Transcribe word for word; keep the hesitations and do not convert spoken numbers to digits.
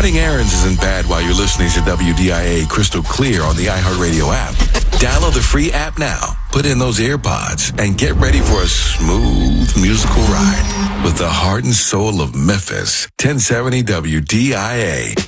Running errands isn't bad while you're listening to W D I A crystal clear on the iHeartRadio app. Download the free app now. Put in those AirPods and get ready for a smooth musical ride with the heart and soul of Memphis. ten seventy W D I A.